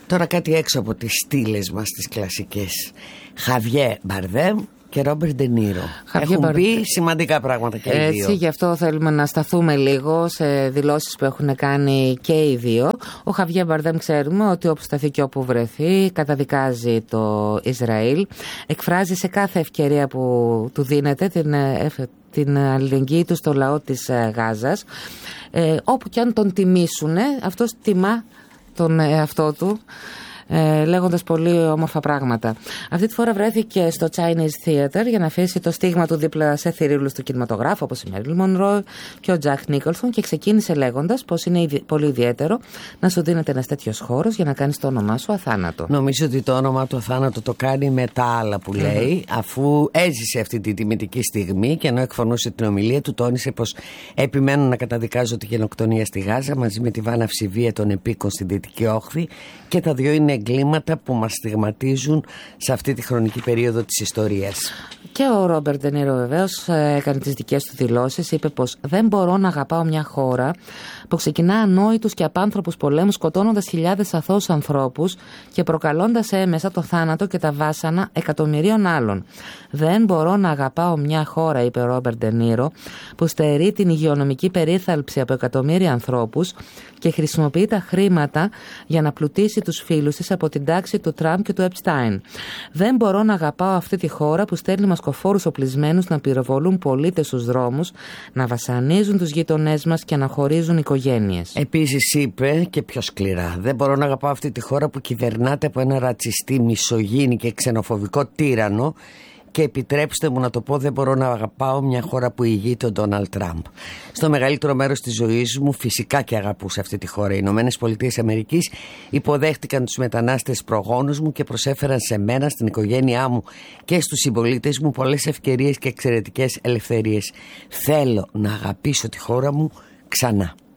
Τώρα κάτι έξω από τις στήλες μας, τις κλασικές. Χαβιέ Μπαρδέμ και Ρόμπερτ Ντενίρο. Έχουν πει σημαντικά πράγματα και οι δύο. Έτσι, γι' αυτό θέλουμε να σταθούμε λίγο σε δηλώσεις που έχουν κάνει και οι δύο. Ο Χαβιέ Μπαρδέμ, ξέρουμε ότι όπου σταθεί και όπου βρεθεί, καταδικάζει το Ισραήλ. Εκφράζει σε κάθε ευκαιρία που του δίνεται την αλληλεγγύη του στο λαό της Γάζας. Όπου και αν τον τιμήσουν, αυτός τιμά τον εαυτό του, λέγοντας πολύ όμορφα πράγματα. Αυτή τη φορά βρέθηκε στο Chinese Theater για να αφήσει το στίγμα του δίπλα σε θηρύλους του κινηματογράφου όπως η Μέριλιν Μονρό και ο Τζακ Νίκολσον, και ξεκίνησε λέγοντας πως είναι πολύ ιδιαίτερο να σου δίνεται ένας τέτοιος χώρος για να κάνεις το όνομά σου αθάνατο. Νομίζω ότι το όνομά του αθάνατο το κάνει με τα άλλα που λέει, αφού έζησε αυτή τη τιμητική στιγμή, και ενώ εκφωνούσε την ομιλία του, τόνισε πως επιμένω να καταδικάζω τη γενοκτονία στη Γάζα μαζί με τη βάναυση βία των επίκων στην Δυτική Όχθη, και τα δύο είναι εγκλήματα που μας στιγματίζουν σε αυτή τη χρονική περίοδο της ιστορίας. Και ο Ρόμπερτ Ντενίρο βεβαίως έκανε τις δικές του δηλώσεις. Είπε πως δεν μπορώ να αγαπάω μια χώρα που ξεκινά ανόητους και απάνθρωπους πολέμους, σκοτώνοντας χιλιάδες αθώους ανθρώπους και προκαλώντας έμεσα το θάνατο και τα βάσανα εκατομμυρίων άλλων. Δεν μπορώ να αγαπάω μια χώρα, είπε ο Ρόμπερτ Ντενίρο, που στερεί την υγειονομική περίθαλψη από εκατομμύρια ανθρώπους και χρησιμοποιεί τα χρήματα για να πλουτίσει τους φίλους της από την τάξη του Τραμπ και του Επστάιν. Δεν μπορώ να αγαπάω αυτή τη χώρα που στέλνει μασκοφόρους οπλισμένους να πυροβολούν πολίτες στους δρόμους, να βασανίζουν τους γειτονές μας και να χωρίζουν οικογένειες. Επίσης είπε, και πιο σκληρά, δεν μπορώ να αγαπάω αυτή τη χώρα που κυβερνάται από ένα ρατσιστή, μισογίνη και ξενοφοβικό τύρανο. Και επιτρέψτε μου να το πω, δεν μπορώ να αγαπάω μια χώρα που ηγεί τον Ντόναλντ Τραμπ. Στο μεγαλύτερο μέρος της ζωής μου φυσικά και αγαπούσα αυτή τη χώρα. Οι Ηνωμένες Πολιτείες Αμερικής υποδέχτηκαν τους μετανάστες προγόνους μου και προσέφεραν σε μένα, στην οικογένειά μου και στους συμπολίτες μου πολλές ευκαιρίες και εξαιρετικές ελευθερίες. Θέλω να αγαπήσω τη χώρα μου ξανά.